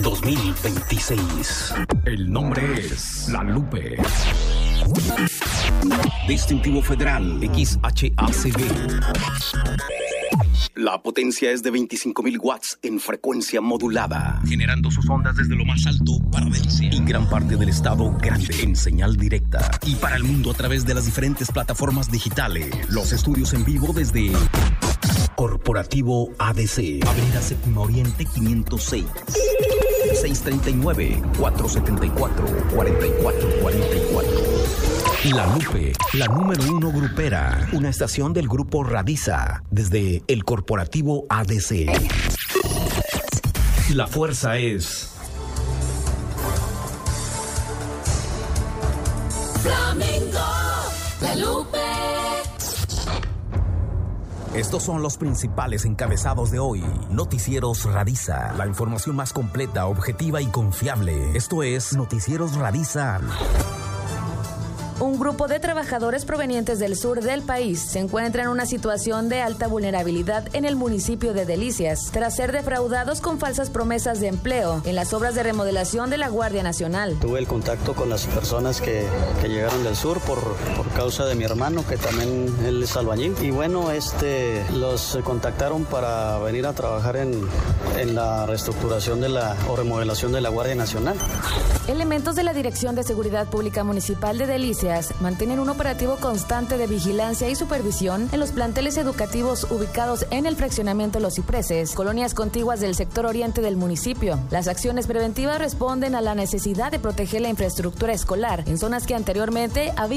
2026. El nombre es La Lupe. Distintivo Federal XHACB. La potencia es de 25.000 watts en frecuencia modulada, generando sus ondas desde lo más alto para Delicias y gran parte del estado grande en señal directa y para el mundo a través de las diferentes plataformas digitales. Los estudios en vivo desde Corporativo ADC, Avenida Séptimo Oriente 506, 639-474-4444. La Lupe, la número 1 grupera, una estación del grupo Radiza, desde el Corporativo ADC. La fuerza es Flamenco, La Lupe. Estos son los principales encabezados de hoy. Noticieros Radiza, la información más completa, objetiva y confiable. Esto es Noticieros Radiza. Un grupo de trabajadores provenientes del sur del país se encuentra en una situación de alta vulnerabilidad en el municipio de Delicias, tras ser defraudados con falsas promesas de empleo en las obras de remodelación de la Guardia Nacional. Tuve el contacto con las personas que llegaron del sur por causa de mi hermano, que también él es albañil. Y bueno, los contactaron para venir a trabajar en la reestructuración o remodelación de la Guardia Nacional. Elementos de la Dirección de Seguridad Pública Municipal de Delicias mantienen un operativo constante de vigilancia y supervisión en los planteles educativos ubicados en el fraccionamiento Los Cipreses, colonias contiguas del sector oriente del municipio. Las acciones preventivas responden a la necesidad de proteger la infraestructura escolar en zonas que anteriormente habían